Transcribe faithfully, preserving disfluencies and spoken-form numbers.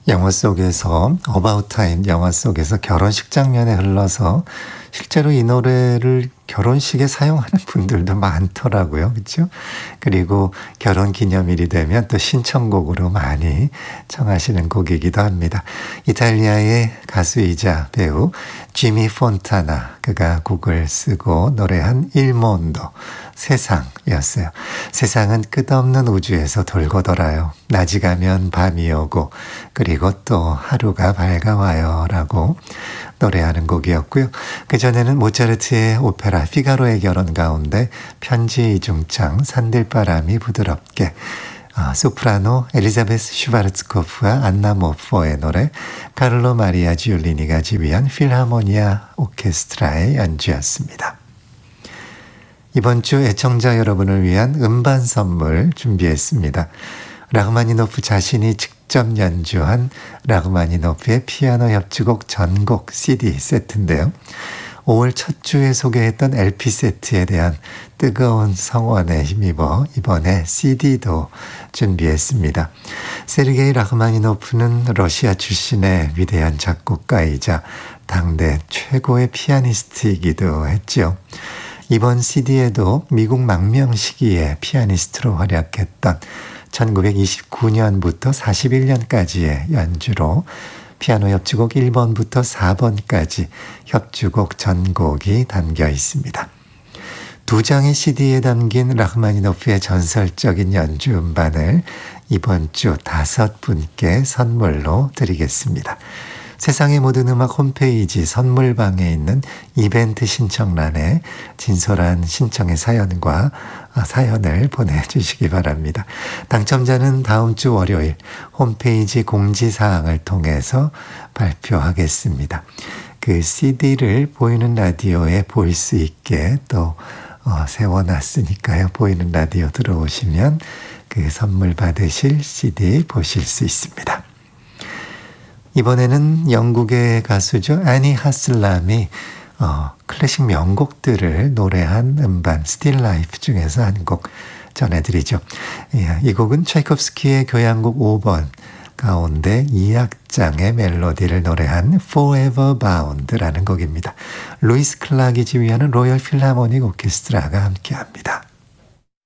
영화 속에서 About Time 영화 속에서 결혼식 장면에 흘러서 실제로 이 노래를 결혼식에 사용하는 분들도 많더라고요. 그렇죠? 그리고 결혼 기념일이 되면 또 신청곡으로 많이 청하시는 곡이기도 합니다. 이탈리아의 가수이자 배우 지미 폰타나, 그가 곡을 쓰고 노래한 Il Mondo, 세상이었어요. 세상은 끝없는 우주에서 돌고 돌아요. 낮이 가면 밤이 오고 그리고 또 하루가 밝아와요 라고 노래하는 곡이었고요. 그전에는 모차르트의 오페라 피가로의 결혼 가운데 편지 이중창 산들바람이 부드럽게, 아, 소프라노 엘리자베스 슈바르츠코프와 안나 모포의 노래, 카를로 마리아 지올리니가 지휘한 필하모니아 오케스트라의 연주였습니다. 이번 주 애청자 여러분을 위한 음반 선물 준비했습니다. 라흐마니노프 자신이 직접 연주한 라흐마니노프의 피아노 협주곡 전곡 씨디 세트인데요. 오월 첫 주에 소개했던 엘피 세트에 대한 뜨거운 성원에 힘입어 이번에 씨디도 준비했습니다. 세르게이 라흐마니노프는 러시아 출신의 위대한 작곡가이자 당대 최고의 피아니스트이기도 했죠. 이번 씨디에도 미국 망명 시기에 피아니스트로 활약했던 천구백이십구 년부터 사십일 년까지의 연주로 피아노 협주곡 일 번부터 사 번까지 협주곡 전곡이 담겨 있습니다. 두 장의 씨디에 담긴 라흐마니노프의 전설적인 연주 음반을 이번 주 다섯 분께 선물로 드리겠습니다. 세상의 모든 음악 홈페이지 선물방에 있는 이벤트 신청란에 진솔한 신청의 사연과 사연을 보내주시기 바랍니다. 당첨자는 다음 주 월요일 홈페이지 공지사항을 통해서 발표하겠습니다. 그 씨디를 보이는 라디오에 보일 수 있게 또 어, 세워놨으니까요. 보이는 라디오 들어오시면 그 선물 받으실 씨디 보실 수 있습니다. 이번에는 영국의 가수죠. 애니 하슬람이 어, 클래식 명곡들을 노래한 음반 Still Life 중에서 한 곡 전해드리죠. 예, 이 곡은 차이콥스키의 교향곡 오 번 가운데 이 악장의 멜로디를 노래한 Forever Bound라는 곡입니다. 루이스 클락이 지휘하는 로열 필하모닉 오케스트라가 함께합니다.